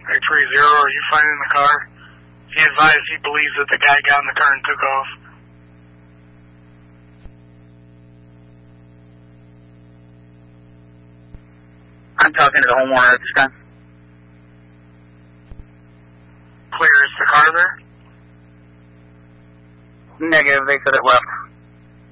830, are you finding the car? He advised he believes that the guy got in the car and took off. I'm talking to the homeowner at this time. Clear, is the car there? Negative, they said it left.